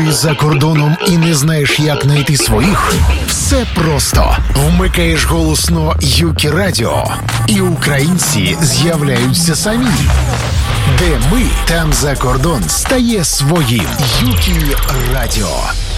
Ти за кордоном і не знаєш, як знайти своїх? Все просто. Вмикаєш голосно Юкі Радіо, і українці з'являються самі. Де ми, там за кордон стає своїм. Юкі Радіо.